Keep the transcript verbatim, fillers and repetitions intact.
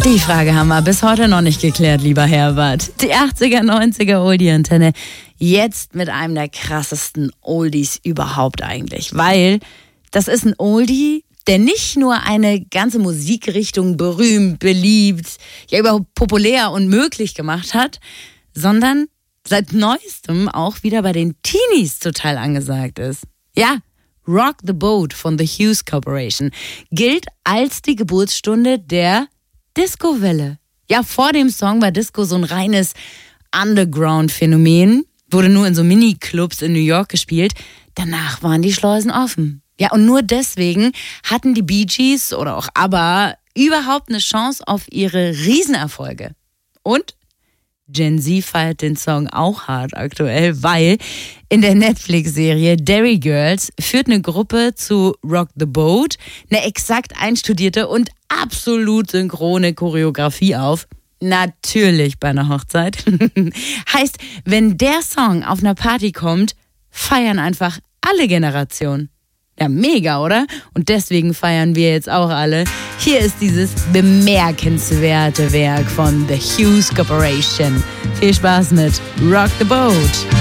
Die Frage haben wir bis heute noch nicht geklärt, lieber Herbert. Die achtziger, neunziger Oldie-Antenne. Jetzt mit einem der krassesten Oldies überhaupt eigentlich. Weil das ist ein Oldie, der nicht nur eine ganze Musikrichtung berühmt, beliebt, ja überhaupt populär und möglich gemacht hat, sondern seit neuestem auch wieder bei den Teenies total angesagt ist. Ja, Rock the Boat von The Hughes Corporation gilt als die Geburtsstunde der Disco-Welle. Ja, vor dem Song war Disco so ein reines Underground-Phänomen, wurde nur in so Mini-Clubs in New York gespielt. Danach waren die Schleusen offen. Ja, und nur deswegen hatten die Bee Gees oder auch ABBA überhaupt eine Chance auf ihre Riesenerfolge. Und Gen Z feiert den Song auch hart aktuell, weil in der Netflix-Serie Derry Girls führt eine Gruppe zu Rock the Boat eine exakt einstudierte und absolut synchrone Choreografie auf. Natürlich bei einer Hochzeit. Heißt, wenn der Song auf einer Party kommt, feiern einfach alle Generationen. Ja, mega, oder? Und deswegen feiern wir jetzt auch alle. Hier ist dieses bemerkenswerte Werk von The Hughes Corporation. Viel Spaß mit Rock the Boat.